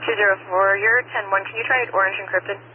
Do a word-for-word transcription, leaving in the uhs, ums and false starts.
two zero four, you're ten one. Can you try Orange Encrypted?